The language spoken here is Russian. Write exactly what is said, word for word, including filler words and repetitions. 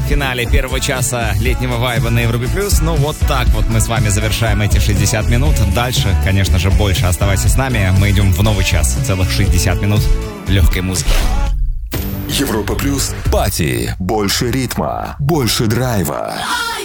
в финале первого часа летнего вайба на Европе плюс. Ну вот так вот мы с вами завершаем эти шестьдесят минут. Дальше, конечно же, больше. Оставайся с нами. Мы идем в новый час. Целых шестьдесят минут легкой музыки. Европа плюс. Пати. Больше ритма. Больше драйва.